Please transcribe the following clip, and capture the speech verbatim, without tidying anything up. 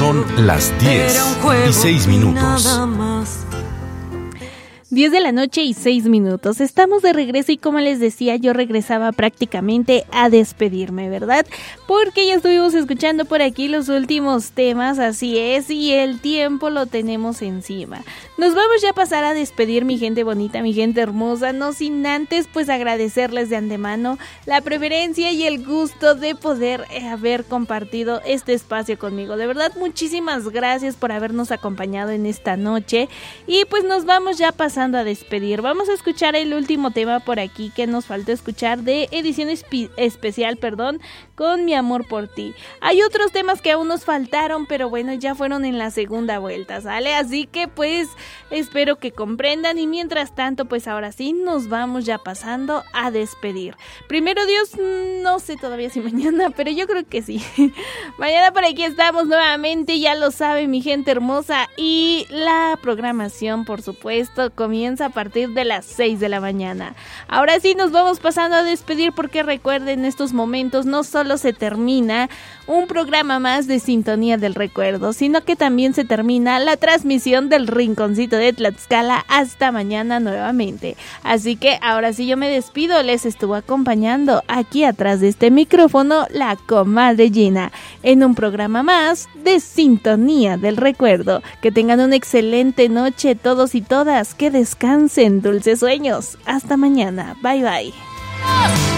Son las diez y seis minutos. diez de la noche y seis minutos. Estamos de regreso y como les decía, yo regresaba prácticamente a despedirme, ¿verdad? Porque ya estuvimos escuchando por aquí los últimos temas, así es, y el tiempo lo tenemos encima. Nos vamos ya a pasar a despedir, mi gente bonita, mi gente hermosa, no sin antes pues agradecerles de antemano la preferencia y el gusto de poder eh, haber compartido este espacio conmigo. De verdad, muchísimas gracias por habernos acompañado en esta noche y pues nos vamos ya a pasar a despedir. Vamos a escuchar el último tema por aquí que nos falta escuchar de edición espi- especial, perdón, con Mi Amor por Ti. Hay otros temas que aún nos faltaron, pero bueno, ya fueron en la segunda vuelta, ¿sale? Así que pues espero que comprendan y mientras tanto pues ahora sí nos vamos ya pasando a despedir. Primero Dios, no sé todavía si mañana, pero yo creo que sí. Mañana por aquí estamos nuevamente, ya lo sabe mi gente hermosa, y la programación por supuesto con comienza a partir de las seis de la mañana. Ahora sí nos vamos pasando a despedir porque recuerden, en estos momentos no solo se termina un programa más de Sintonía del Recuerdo, sino que también se termina la transmisión del Rinconcito de Tlaxcala hasta mañana nuevamente. Así que ahora sí yo me despido, les estuvo acompañando aquí atrás de este micrófono la comadre Gina en un programa más de Sintonía del Recuerdo. Que tengan una excelente noche todos y todas, que descansen, dulces sueños. Hasta mañana. Bye bye.